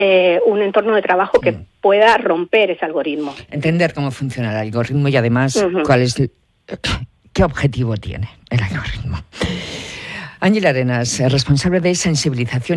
un entorno de trabajo que pueda romper ese algoritmo. Entender cómo funciona el algoritmo y además qué objetivo tiene el algoritmo. Ángela Arenas, responsable de sensibilización